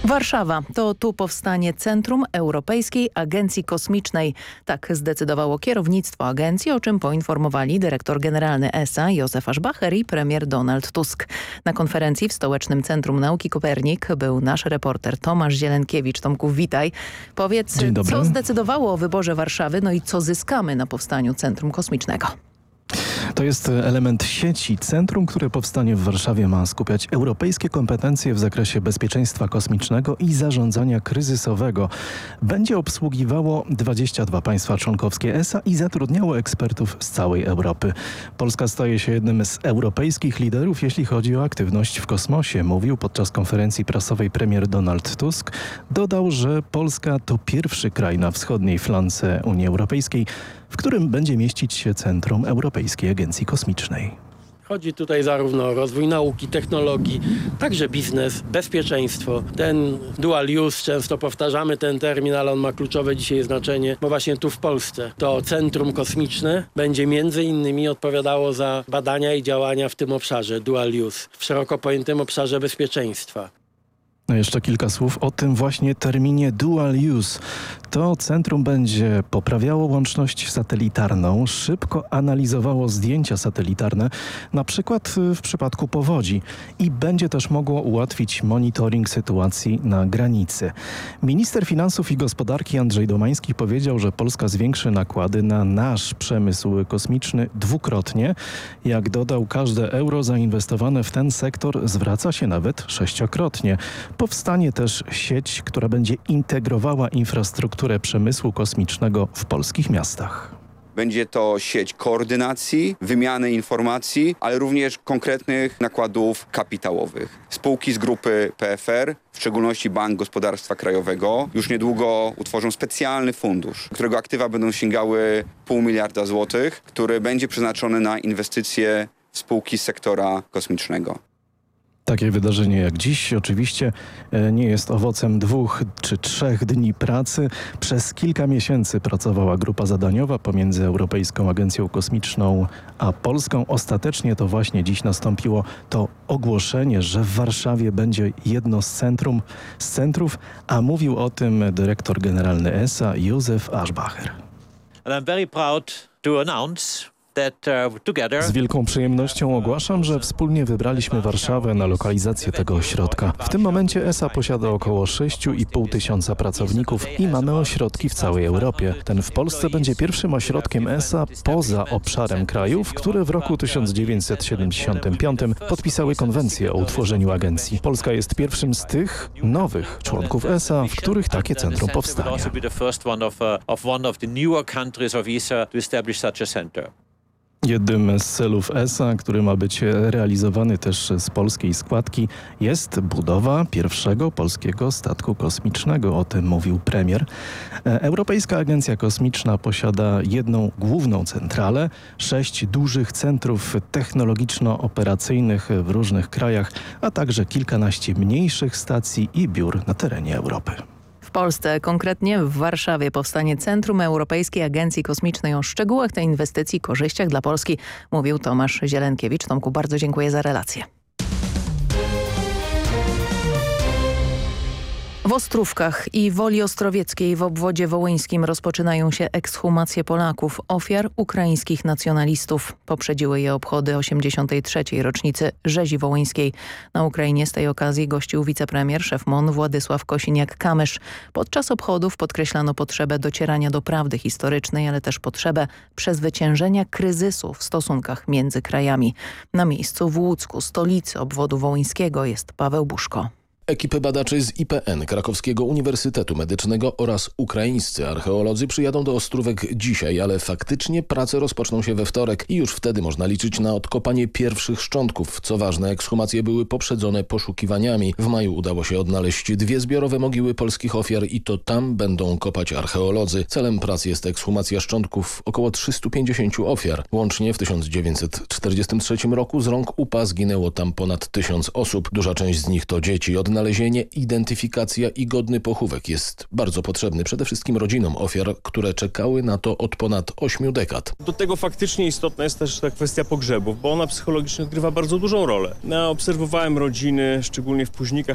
Warszawa. To tu powstanie Centrum Europejskiej Agencji Kosmicznej. Tak zdecydowało kierownictwo agencji, o czym poinformowali dyrektor generalny ESA Józef Aschbacher i premier Donald Tusk. Na konferencji w Stołecznym Centrum Nauki Kopernik był nasz reporter Tomasz Zielenkiewicz. Tomku, witaj. Powiedz, co zdecydowało o wyborze Warszawy, no i co zyskamy na powstaniu Centrum Kosmicznego? To jest element sieci. Centrum, które powstanie w Warszawie, ma skupiać europejskie kompetencje w zakresie bezpieczeństwa kosmicznego i zarządzania kryzysowego. Będzie obsługiwało 22 państwa członkowskie ESA i zatrudniało ekspertów z całej Europy. Polska staje się jednym z europejskich liderów, jeśli chodzi o aktywność w kosmosie, mówił podczas konferencji prasowej premier Donald Tusk. Dodał, że Polska to pierwszy kraj na wschodniej flance Unii Europejskiej, w którym będzie mieścić się Centrum Europejskiej Agencji Kosmicznej. Chodzi tutaj zarówno o rozwój nauki, technologii, także biznes, bezpieczeństwo. Ten dual use, często powtarzamy ten termin, ale on ma kluczowe dzisiaj znaczenie, bo właśnie tu w Polsce to Centrum Kosmiczne będzie między innymi odpowiadało za badania i działania w tym obszarze dual use, w szeroko pojętym obszarze bezpieczeństwa. No jeszcze kilka słów o tym właśnie terminie dual use. To centrum będzie poprawiało łączność satelitarną, szybko analizowało zdjęcia satelitarne, na przykład w przypadku powodzi, i będzie też mogło ułatwić monitoring sytuacji na granicy. Minister Finansów i Gospodarki Andrzej Domański powiedział, że Polska zwiększy nakłady na nasz przemysł kosmiczny dwukrotnie. Jak dodał, każde euro zainwestowane w ten sektor zwraca się nawet sześciokrotnie. Powstanie też sieć, która będzie integrowała infrastrukturę przemysłu kosmicznego w polskich miastach. Będzie to sieć koordynacji, wymiany informacji, ale również konkretnych nakładów kapitałowych. Spółki z grupy PFR, w szczególności Bank Gospodarstwa Krajowego, już niedługo utworzą specjalny fundusz, którego aktywa będą sięgały 0,5 miliarda złotych, który będzie przeznaczony na inwestycje w spółki z sektora kosmicznego. Takie wydarzenie jak dziś oczywiście nie jest owocem 2 czy 3 dni pracy. Przez kilka miesięcy pracowała grupa zadaniowa pomiędzy Europejską Agencją Kosmiczną a Polską. Ostatecznie to właśnie dziś nastąpiło to ogłoszenie, że w Warszawie będzie jedno z centrów, a mówił o tym dyrektor generalny ESA Józef Aschbacher. And I'm very proud to announce z wielką przyjemnością ogłaszam, że wspólnie wybraliśmy Warszawę na lokalizację tego ośrodka. W tym momencie ESA posiada około 6,5 tysiąca pracowników i mamy ośrodki w całej Europie. Ten w Polsce będzie pierwszym ośrodkiem ESA poza obszarem krajów, które w roku 1975 podpisały konwencję o utworzeniu agencji. Polska jest pierwszym z tych nowych członków ESA, w których takie centrum powstanie. Jednym z celów ESA, który ma być realizowany też z polskiej składki, jest budowa pierwszego polskiego statku kosmicznego. O tym mówił premier. Europejska Agencja Kosmiczna posiada jedną główną centralę, 6 dużych centrów technologiczno-operacyjnych w różnych krajach, a także kilkanaście mniejszych stacji i biur na terenie Europy. W Polsce, konkretnie w Warszawie, powstanie Centrum Europejskiej Agencji Kosmicznej. O szczegółach tej inwestycji, korzyściach dla Polski mówił Tomasz Zielenkiewicz. Tomku, bardzo dziękuję za relację. W Ostrówkach i Woli Ostrowieckiej w obwodzie wołyńskim rozpoczynają się ekshumacje Polaków, ofiar ukraińskich nacjonalistów. Poprzedziły je obchody 83. rocznicy rzezi wołyńskiej. Na Ukrainie z tej okazji gościł wicepremier, szef MON Władysław Kosiniak-Kamysz. Podczas obchodów podkreślano potrzebę docierania do prawdy historycznej, ale też potrzebę przezwyciężenia kryzysu w stosunkach między krajami. Na miejscu w Łucku, stolicy obwodu wołyńskiego, jest Paweł Buszko. Ekipy badaczy z IPN, Krakowskiego Uniwersytetu Medycznego oraz ukraińscy archeolodzy przyjadą do Ostrówek dzisiaj, ale faktycznie prace rozpoczną się we wtorek i już wtedy można liczyć na odkopanie pierwszych szczątków. Co ważne, ekshumacje były poprzedzone poszukiwaniami. W maju udało się odnaleźć 2 zbiorowe mogiły polskich ofiar i to tam będą kopać archeolodzy. Celem prac jest ekshumacja szczątków około 350 ofiar. Łącznie w 1943 roku z rąk UPA zginęło tam ponad 1000 osób. Duża część z nich to dzieci. Odnalezienie, identyfikacja i godny pochówek jest bardzo potrzebny przede wszystkim rodzinom ofiar, które czekały na to od ponad 8 dekad. Do tego faktycznie istotna jest też ta kwestia pogrzebów, bo ona psychologicznie odgrywa bardzo dużą rolę. Ja obserwowałem rodziny, szczególnie w Późnikach,